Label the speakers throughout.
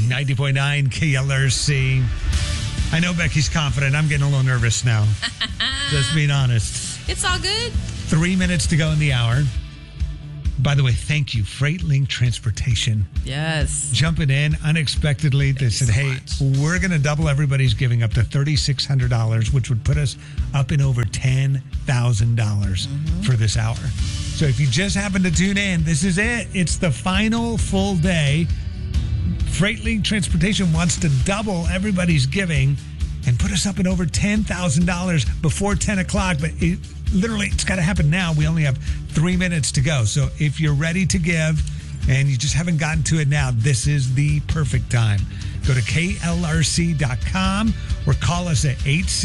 Speaker 1: 90.9 KLRC. I know Becky's confident. I'm getting a little nervous now. Just being honest.
Speaker 2: It's all good.
Speaker 1: 3 minutes to go in the hour. By the way, thank you, Freight Link Transportation.
Speaker 2: Yes.
Speaker 1: Jumping in unexpectedly. They said, hey, we're going to double everybody's giving up to $3,600, which would put us up in over $10,000 for this hour. So if you just happen to tune in, this is it. It's the final full day. Freight Link Transportation wants to double everybody's giving and put us up in over $10,000 before 10 o'clock. But it's got to happen now. We only have 3 minutes to go. So if you're ready to give and you just haven't gotten to it now, this is the perfect time. Go to KLRC.com or call us at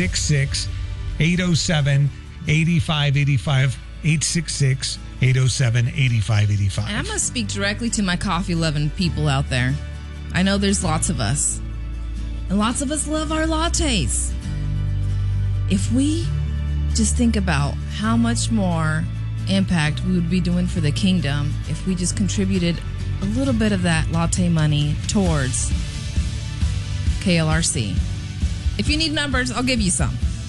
Speaker 1: 866-807-8585. 866-807-8585.
Speaker 2: And I'm going to speak directly to my coffee-loving people out there. I know there's lots of us. And lots of us love our lattes. If we just think about how much more impact we would be doing for the kingdom if we just contributed a little bit of that latte money towards KLRC. If you need numbers, I'll give you some.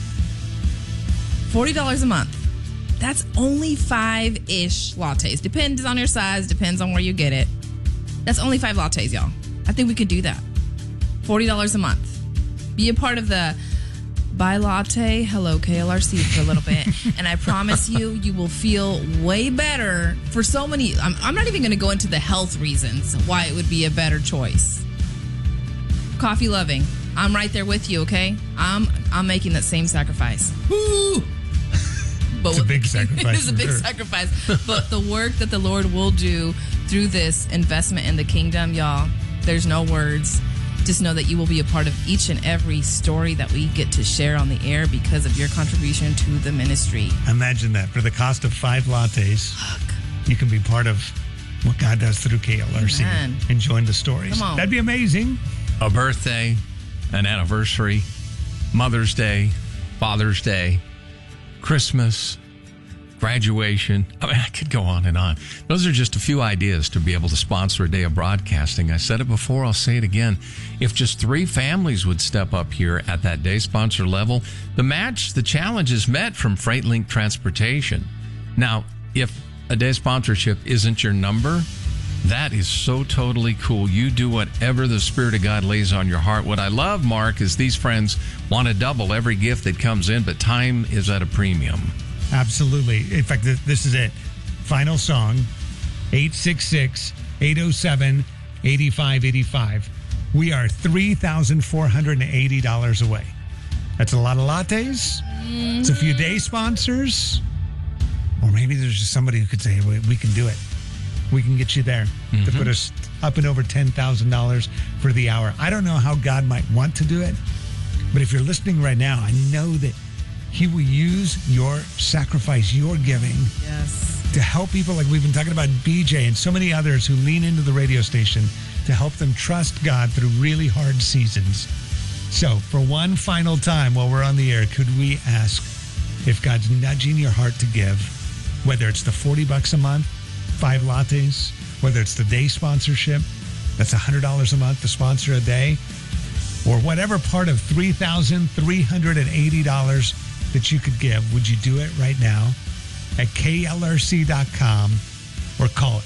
Speaker 2: $40 a month. That's only 5-ish lattes. Depends on your size, depends on where you get it. That's only 5 lattes, y'all. I think we could do that. $40 a month. Be a part of the Buy Latte, Hello KLRC for a little bit. And I promise you will feel way better for so many. I'm not even going to go into the health reasons why it would be a better choice. Coffee loving. I'm right there with you, okay? I'm making that same sacrifice. Woo!
Speaker 1: It's a big sacrifice.
Speaker 2: It is a big sacrifice. But the work that the Lord will do through this investment in the kingdom, y'all, there's no words. Just know that you will be a part of each and every story that we get to share on the air because of your contribution to the ministry.
Speaker 1: Imagine that. For the cost of 5 lattes, you can be part of what God does through KLRC and join the stories.
Speaker 2: Come on.
Speaker 1: That'd be amazing.
Speaker 3: A birthday, an anniversary, Mother's Day, Father's Day, Christmas, graduation. I mean, I could go on and on. Those are just a few ideas to be able to sponsor a day of broadcasting. I said it before, I'll say it again. If just 3 families would step up here at that day sponsor level, the challenge is met from Freight Link Transportation. Now, if a day sponsorship isn't your number, that is so totally cool. You do whatever the Spirit of God lays on your heart. What I love, Mark, is these friends want to double every gift that comes in, but time is at a premium.
Speaker 1: Absolutely. In fact, this is it. Final song, 866-807-8585. We are $3,480 away. That's a lot of lattes. It's a few day sponsors. Or maybe there's just somebody who could say, we can do it. We can get you there to put us up and over $10,000 for the hour. I don't know how God might want to do it, but if you're listening right now, I know that He will use your sacrifice, your giving, to help people like we've been talking about BJ and so many others who lean into the radio station to help them trust God through really hard seasons. So for one final time while we're on the air, could we ask if God's nudging your heart to give, whether it's the $40 a month, 5 lattes, whether it's the day sponsorship, that's $100 a month to sponsor a day, or whatever part of $3,380 that you could give, would you do it right now at KLRC.com or call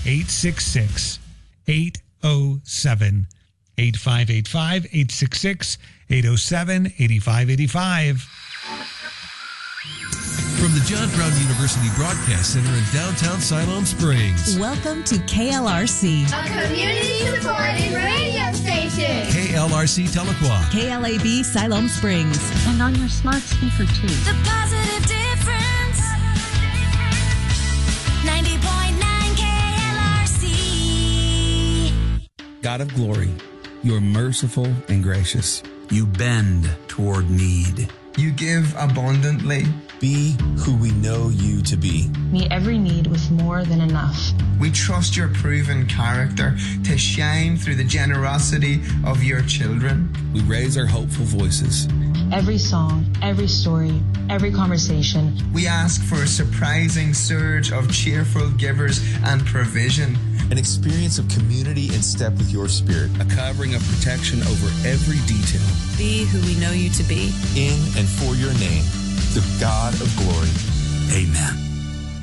Speaker 1: 866-807-8585, 866-807-8585.
Speaker 4: From the John Brown University Broadcast Center in downtown Siloam Springs.
Speaker 5: Welcome to KLRC,
Speaker 6: a community-supported radio station.
Speaker 4: KLRC Tahlequah.
Speaker 5: KLAB Siloam Springs.
Speaker 7: And on your smart speaker, too.
Speaker 6: The positive difference. 90.9 KLRC.
Speaker 8: God of glory, you are merciful and gracious. You bend toward need.
Speaker 9: You give abundantly.
Speaker 8: Be who we know you to be.
Speaker 7: Meet every need with more than enough.
Speaker 9: We trust your proven character to shine through the generosity of your children.
Speaker 8: We raise our hopeful voices.
Speaker 7: Every song, every story, every conversation.
Speaker 9: We ask for a surprising surge of cheerful givers and provision.
Speaker 10: an experience of community in step with your spirit,
Speaker 8: a covering of protection over every detail.
Speaker 11: Be who we know you to be.
Speaker 10: In and for your name, the God of glory.
Speaker 8: Amen.